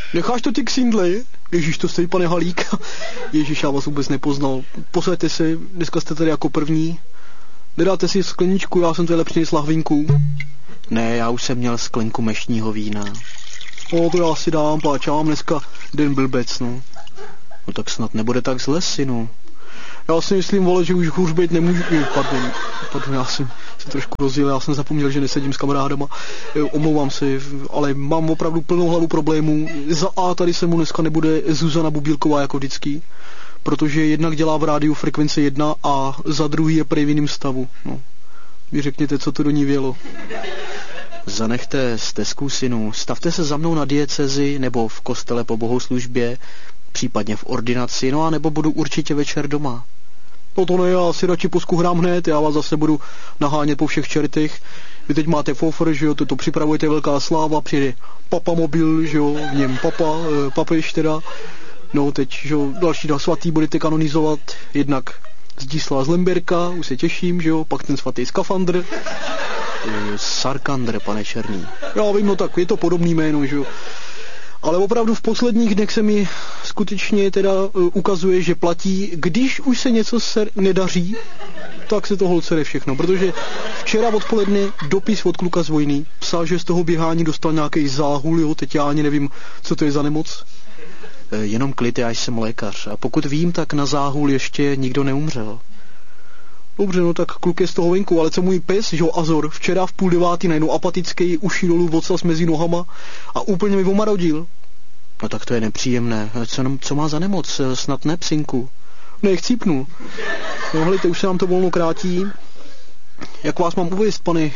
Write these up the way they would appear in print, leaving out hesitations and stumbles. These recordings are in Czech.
Necháš to ty ksindly? Ježíš, to stojí, pane Halík. Ježíš, já vás vůbec nepoznal. Posaďte si, dneska jste tady jako první. Nedáte si skleničku, já jsem tady lepší s lahvinku. Ne, já už jsem měl sklenku mešního vína. No, to já si dám, páč, já mám dneska den blbec, no. No tak snad nebude tak zle, synu. Já si myslím, vole, že už hůř být nemůžu. Pardon, já jsem se trošku rozjel, já jsem zapomněl, že nesedím s kamarádama. Omlouvám se, ale mám opravdu plnou hlavu problémů. Za A tady se mu dneska nebude Zuzana Bubílková jako vždycky, protože jednak dělá v rádiu frekvence 1 a za druhý je prej v jiným stavu. No. Vy řekněte, co to do ní vělo. Zanechte stezku, synu. Stavte se za mnou na diecezi nebo v kostele po bohoslužbě, případně v ordinaci, no a nebo budu určitě večer doma. No to ne, já si radši posku hrám hned, já vás zase budu nahánět po všech čertech. Vy teď máte fofr, že jo, to připravujete, velká sláva, přijde papamobil, že jo, v něm papež teda. No teď, že jo, další dva svatý budete kanonizovat, jednak Zdislava z Lemberka, už se těším, že jo, pak ten svatý skafandr. Sarkandr, pane Černý. Já vím, no tak je to podobný jméno, že jo. Ale opravdu v posledních dnech se mi skutečně teda ukazuje, že platí, když už se něco nedaří, tak se to holcere všechno, protože včera odpoledne dopis od kluka z vojny psal, že z toho běhání dostal nějaký záhul, jo, teď já ani nevím, co to je za nemoc. Jenom klid, já jsem lékař a pokud vím, tak na záhul ještě nikdo neumřel. Dobře, no tak kluk je z toho venku, ale co můj pes, že jo, Azor, včera v 8:30 najednou apatický, uši dolů, vocas mezi nohama a úplně mi omarodil. No tak to je nepříjemné. Co má za nemoc? Snad ne, psinku? Ne, chcípnu. No hledajte, už se nám to volno krátí. Jak vás mám uvést, pane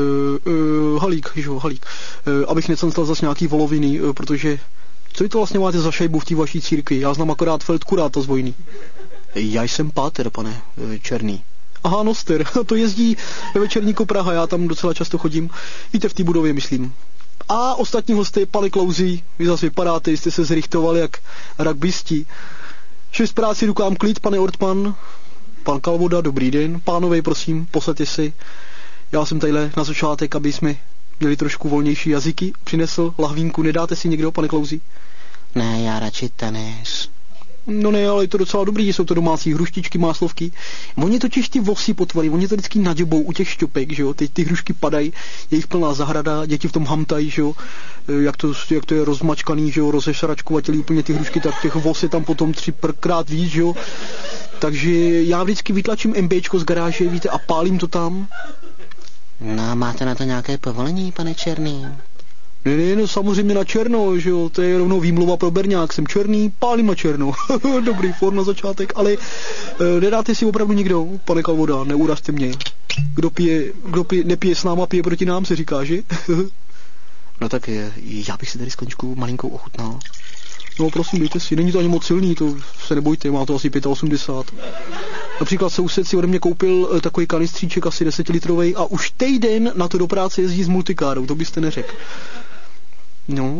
Halík, že jo, Halík, abych necenstal zase nějaký voloviny, protože co vy to vlastně máte za šajbu v té vaší církvi? Já znám akorát feldkuráta z vojny. Já jsem páter, pane Černý. Aha, noster, to jezdí ve Večerníku Praha, já tam docela často chodím. Víte, v té budově, myslím. A ostatní hosty, pane Klauzi, vy zase vypadáte, jste se zrichtovali jak rugbysti. 6 práci, rukám klid, pane Ortman, pan Kalvoda, dobrý den. Pánové, prosím, posaďte si. Já jsem tadyhle na začátek, aby jsme měli trošku volnější jazyky, přinesl lahvínku. Nedáte si někdo, pane Klauzi? Ne, já radši tenis. No ne, ale je to docela dobrý, jsou to domácí hruštičky, máslovky. Oni totiž ty vosy potvory, oni to vždycky naděbou u těch šťopek, že jo, teď ty hrušky padají, je jich plná zahrada, děti v tom hamtají, že jo, jak to je rozmačkaný, že jo, rozešračkovatělí úplně ty hrušky, tak těch vos je tam potom 3krát víc, že jo. Takže já vždycky vytlačím MBčko z garáže, víte, a pálím to tam. No, máte na to nějaké povolení, pane Černý? Ne, no samozřejmě na černo, že jo, to je rovnou výmluva pro berňák, jsem černý, pálím na černo. Dobrý form na začátek, ale nedáte si opravdu nikdo, pane Kalvoda, neurazte mě. Kdo nepije s náma, pije proti nám, se říká, že? No tak já bych si tady skleničku malinkou ochutnal. No prosím, dejte si, není to ani moc silný, to se nebojte, má to asi 85. Například soused si ode mě koupil takový kanistříček asi 10-litrovej a už týden na to do práce jezdí s multikárou, to byste neřekl. No,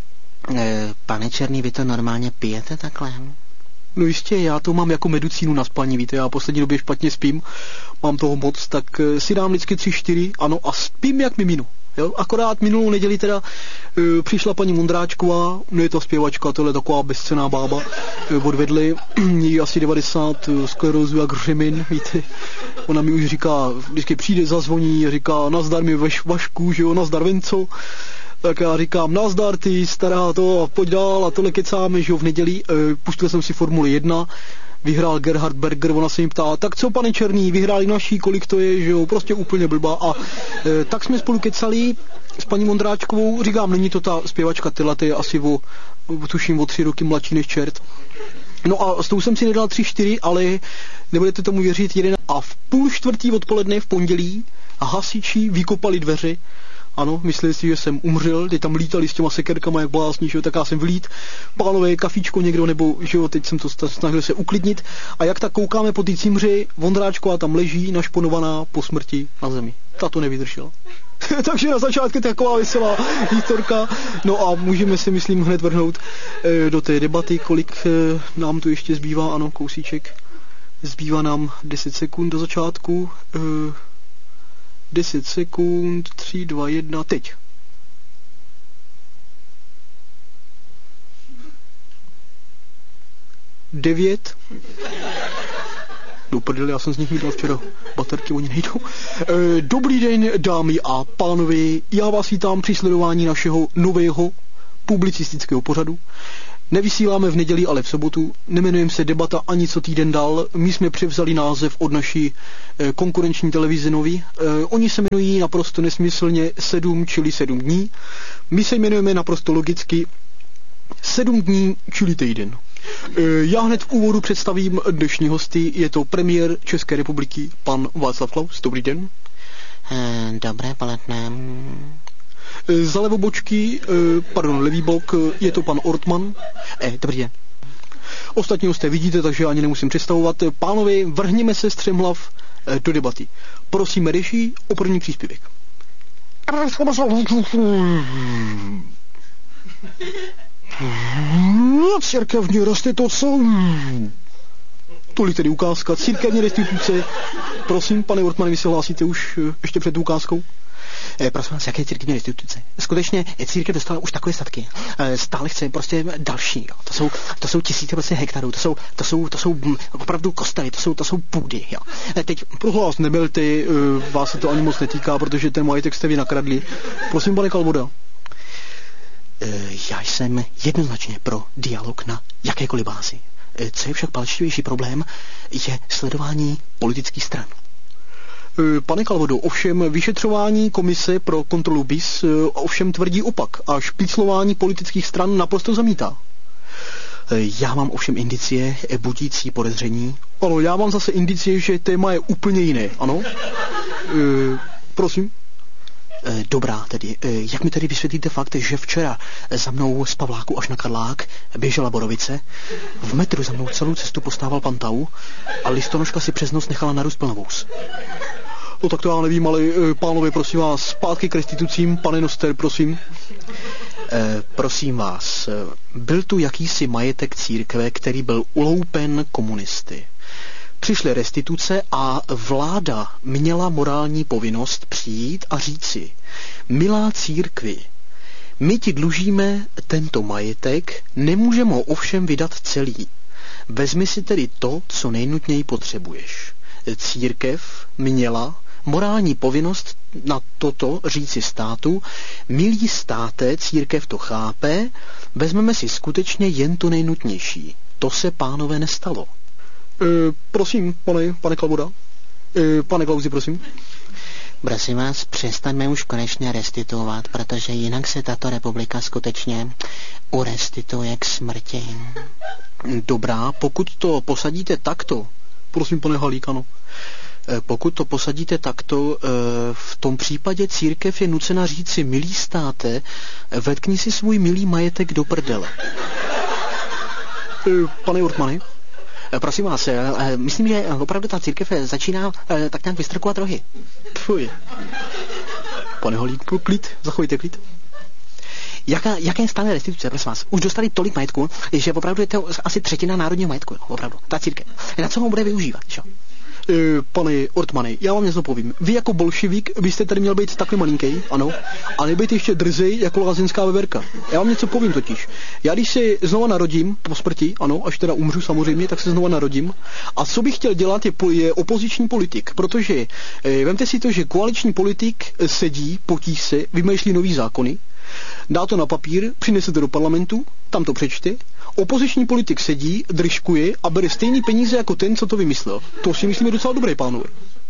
pane Černý, vy to normálně pijete takhle? No jistě, já to mám jako medicínu na spaní, víte, já poslední době špatně spím, mám toho moc, tak si dám vždycky 3-4, ano, a spím jak mimino. Jo? Akorát minulou neděli teda přišla paní Mundráčková, no je to zpěvačka, tohle je taková bezcenná bába, odvedli jí asi 90 sklerózu jak řemin, víte, ona mi už říká, vždycky přijde, zazvoní, říká, nazdar mi Vašku, že jo, nazdar Venco, tak já říkám, nazdar ty stará to a pojď dál a tohle kecáme, že jo, v neděli, pustil jsem si Formuli 1, vyhrál Gerhard Berger, ona se jim ptá, tak co pane Černý, vyhráli naší, kolik to je, že jo, prostě úplně blbá a tak jsme spolu kecali s paní Mondráčkovou, říkám, není to ta zpěvačka, tyhle je asi tuším o 3 roky mladší než čert. No a s tou jsem si nedal 3-4, ale nebudete tomu věřit, 1 a v 3:30 odpoledne v pondělí hasiči vykopali dveře. Ano, mysleli si, že jsem umřel, teď tam lítali s těma sekerkama jak blázni, že jo, tak já jsem vlít, pánové, kafíčko někdo, nebo, že jo, teď jsem to snažil se uklidnit a jak tak koukáme po té cimři, Vondráčková tam leží, našponovaná po smrti na zemi. Ta to nevydržela. Takže na začátku taková veselá historka, no a můžeme si, myslím, hned vrhnout do té debaty, kolik nám tu ještě zbývá, ano, kousíček, zbývá nám 10 sekund do začátku, 10 sekund, 3, 2, 1, teď. 9. Do prdele, já jsem z nich vydal včera baterky, oni nejdou. Dobrý den, dámy a pánové, já vás vítám při sledování našeho nového publicistického pořadu. Nevysíláme v neděli, ale v sobotu. Nemenujeme se Debata ani co týden dál. My jsme převzali název od naší konkurenční televize Nový. Oni se jmenují naprosto nesmyslně 7, čili 7 dní. My se jmenujeme naprosto logicky 7 dní, čili týden. Já hned v úvodu představím dnešní hosty. Je to premiér České republiky, pan Václav Klaus. Dobrý den. Dobré poledne. Za levý blok, je to pan Ortman. Dobrý den. Ostatní hosté vidíte, takže ani nemusím představovat. Pánové, vrhněme se střemhlav do debaty. Prosíme režii o první příspěvek. Církevní restituce. Tolik tedy ukázka. Církevní restituce. Prosím, pane Ortmane, vy se hlásíte už ještě před ukázkou? Prosím vás, jaké církevní restituce? Skutečně církev dostala už takové statky. Stále chce prostě další. Jo. To jsou tisíce prostě hektarů. To jsou opravdu kostely. To jsou půdy. Jo. Teď prohlás nebylte, vás se to ani moc netýká, protože ten majetek jste vy nakradli. Prosím, pane Kalvoda. Já jsem jednoznačně pro dialog na jakékoliv bázi. Co je však palčivější problém, je sledování politických stran. Pane Kalvodo, ovšem vyšetřování komise pro kontrolu BIS ovšem tvrdí opak a špiclování politických stran naprosto zamítá. Já mám ovšem indicie budící podezření. Ano, já mám zase indicie, že téma je úplně jiné, ano? Prosím. Dobrá tedy. Jak mi tedy vysvětlíte fakt, že včera za mnou z Pavláku až na Karlák běžela borovice, v metru za mnou celou cestu postával pan Tau a listonoška si přes noc nechala narůst plnovous? No tak to já nevím, ale pánové, prosím vás, zpátky k restitucím, pane Noster, prosím. Prosím vás, byl tu jakýsi majetek církve, který byl uloupen komunisty. Přišly restituce a vláda měla morální povinnost přijít a říci: milá církvi, my ti dlužíme tento majetek, nemůžeme ho ovšem vydat celý. Vezmi si tedy to, co nejnutněji potřebuješ. Církev měla morální povinnost na toto říci státu: milý státe, církev to chápe, vezmeme si skutečně jen to nejnutnější. To se, pánové, nestalo. Prosím, pane Kalvoda. Pane Klausi, prosím. Prosím vás, přestaňme už konečně restituovat, protože jinak se tato republika skutečně urestituje k smrti. Dobrá, pokud to posadíte takto. Prosím, pane Halík, ano. Pokud to posadíte takto, v tom případě církev je nucena říci: milý státe, vetkni si svůj milý majetek do prdele. Pane Ortmane. Prosím vás, myslím, že opravdu ta církev začíná tak nějak vystrkovat rohy. Fuj. Pane Holíku, klid, zachovejte klid. Jaké stále restituce, prosím vás? Už dostali tolik majetku, že opravdu je to asi třetina národního majetku, opravdu, ta církev. Na co ho bude využívat, čo? Pane Ortmane, já vám něco povím. Vy jako bolševik byste tady měl být takhle malinký, ano, a nebejte ještě drzej jako lázeňská veverka. Já vám něco povím totiž. Já když se znova narodím po smrti, ano, až teda umřu samozřejmě, tak se znova narodím. A co bych chtěl dělat je opoziční politik, protože vemte si to, že koaliční politik sedí, potí se, vymýšlí nový zákony, dá to na papír, přinese to do parlamentu, tam to přečte. Opoziční politik sedí, držkuje a bere stejný peníze jako ten, co to vymyslel. To si myslím je docela dobré, pánové.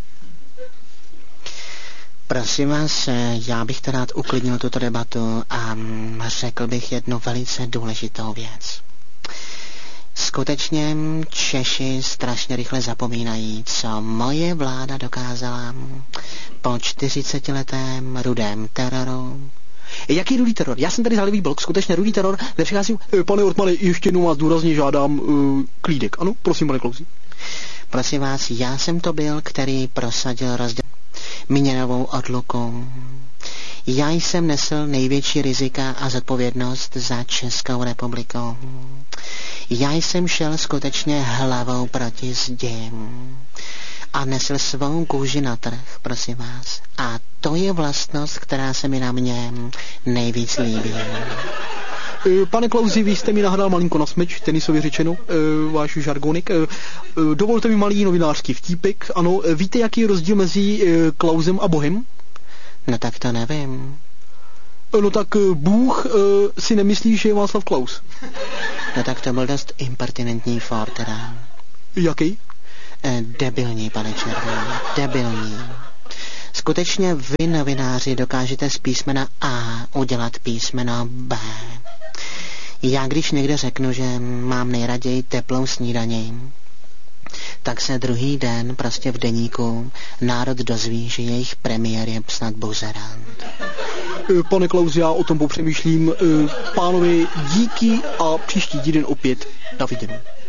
Prosím vás, já bych teda rád uklidnil tuto debatu a řekl bych jednu velice důležitou věc. Skutečně Češi strašně rychle zapomínají, co moje vláda dokázala po 40letém rudém teroru. Jaký rudý teror? Já jsem tady za levý blok, skutečně rudý teror, kde přichází... Pane Ortmane, ještě jednou vás důrazně žádám klídek. Ano, prosím, pane Klausi. Prosím vás, já jsem to byl, který prosadil měnovou odluku. Já jsem nesl největší rizika a zodpovědnost za Českou republiku. Já jsem šel skutečně hlavou proti zdi a nesl svou kůži na trh, prosím vás. A to je vlastnost, která se mi na mě nejvíc líbí. Pane Klausi, vy jste mi nahrál malinko na smeč, tenisově řečeno, váš žargonik. Dovolte mi malý novinářský vtípek. Ano, víte, jaký je rozdíl mezi Klausem a Bohem? No tak to nevím. No tak Bůh si nemyslí, že je Václav Klaus. No tak to byl dost impertinentní for teda. Jaký? Debilní, pane Černý, debilní. Skutečně vy, novináři, dokážete z písmena A udělat písmeno B. Já když někde řeknu, že mám nejraději teplou snídaní, tak se druhý den prostě v deníku národ dozví, že jejich premiér je snad buzerant. Pane Klaus, já o tom popřemýšlím. Pánovi, díky a příští týden opět na viděnou.